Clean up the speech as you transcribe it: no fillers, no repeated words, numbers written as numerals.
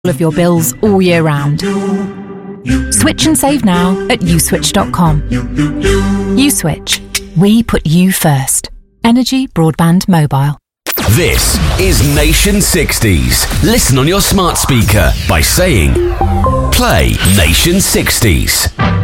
of your bills all year round. Switch and save now at uswitch.com. Uswitch. We put you first. Energy Broadband Mobile. This is Nation 60s. Listen on your smart speaker by saying, play Nation 60s.